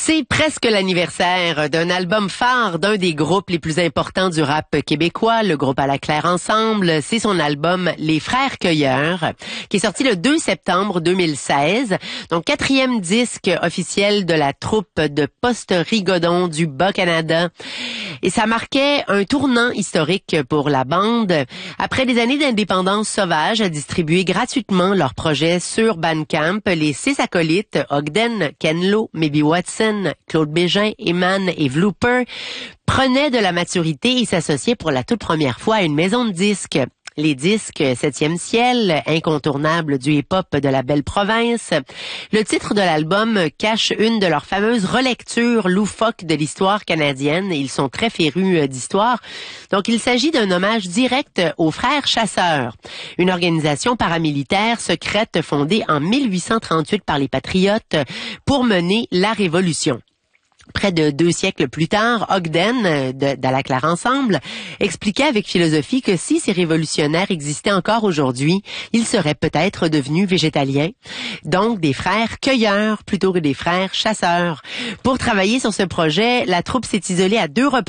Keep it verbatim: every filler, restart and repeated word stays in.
C'est presque l'anniversaire d'un album phare d'un des groupes les plus importants du rap québécois, le groupe À la Claire Ensemble. C'est son album Les Frères Cueilleurs, qui est sorti le deux septembre deux mille seize. Donc, quatrième disque officiel de la troupe de Post-Rigodon du Bas-Canada. Et ça marquait un tournant historique pour la bande. Après des années d'indépendance sauvage à distribuer gratuitement leurs projets sur Bandcamp, les six acolytes, Ogden, Ken Lo, Maybe Watson, Claude Bégin, Eman et Vlooper, prenaient de la maturité et s'associaient pour la toute première fois à une maison de disques. Les disques Septième ciel, incontournables du hip-hop de la belle province. Le titre de l'album cache une de leurs fameuses relectures loufoques de l'histoire canadienne. Ils sont très férus d'histoire. Donc, il s'agit d'un hommage direct aux Frères Chasseurs, une organisation paramilitaire secrète fondée en mille huit cent trente-huit par les Patriotes pour mener la Révolution. Près de deux siècles plus tard, Ogden, d'À la Claire Ensemble, expliquait avec philosophie que si ces révolutionnaires existaient encore aujourd'hui, ils seraient peut-être devenus végétaliens. Donc, des frères cueilleurs plutôt que des frères chasseurs. Pour travailler sur ce projet, la troupe s'est isolée à deux reprises